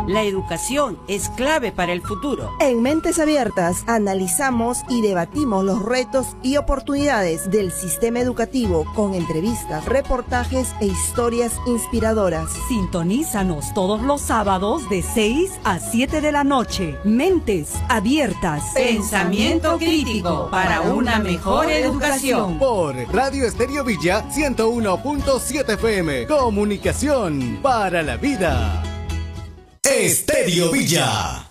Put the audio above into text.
La educación es clave para el futuro. En Mentes Abiertas analizamos y debatimos los retos y oportunidades del sistema educativo con entrevistas, reportajes e historias inspiradoras. Sintonízanos todos los sábados de 6 a 7 de la noche. Mentes Abiertas. Pensamiento crítico para una mejor educación. Por Radio Estéreo Villa 101.7 FM. Comunicación para la vida. Estéreo Villa.